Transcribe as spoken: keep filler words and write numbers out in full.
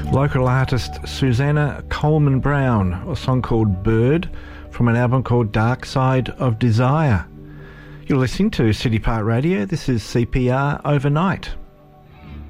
Local artist Susanna Coleman Brown, a song called Bird from an album called Dark Side of Desire. You're listening to City Park Radio. This is C P R Overnight.